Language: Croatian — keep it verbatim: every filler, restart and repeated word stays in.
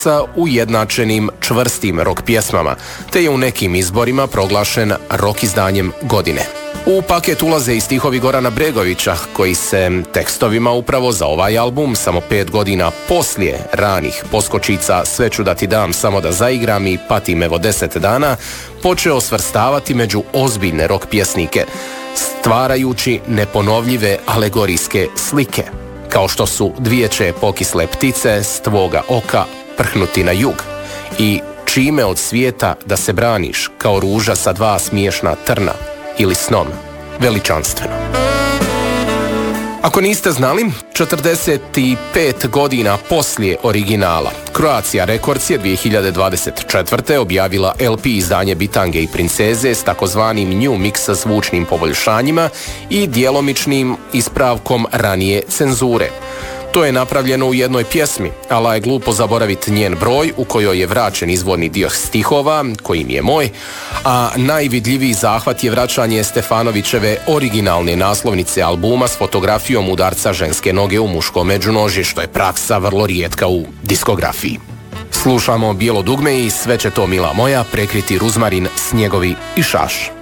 sa ujednačenim čvrstim rock pjesmama, te je u nekim izborima proglašen rock izdanjem godine. U paket ulaze i stihovi Gorana Bregovića, koji se tekstovima upravo za ovaj album, samo pet godina poslije ranih poskočica Sve ću da ti dam, samo da zaigram i Patim evo deset dana, počeo svrstavati među ozbiljne rock pjesnike, stvarajući neponovljive alegorijske slike, kao što su Dvijeće pokisle ptice, S tvoga oka prhnuti na jug i Čime od svijeta da se braniš, kao ruža sa dva smiješna trna, ili Snom, veličanstveno. Ako niste znali, četrdeset pet godina poslije originala, Croatia Records je dvije hiljade dvadeset četvrte. objavila L P izdanje Bitange i princeze s takozvanim new mix zvučnim poboljšanjima i djelomičnim ispravkom ranije cenzure. To je napravljeno u jednoj pjesmi, ala je glupo zaboraviti njen broj u kojoj je vraćen izvorni dio stihova, kojim je moj, a najvidljiviji zahvat je vraćanje Stefanovićeve originalne naslovnice albuma s fotografijom udarca ženske noge u muško međunožje, što je praksa vrlo rijetka u diskografiji. Slušamo Bijelo dugme i Sve će to mila moja prekriti ruzmarin, snjegovi i šaš.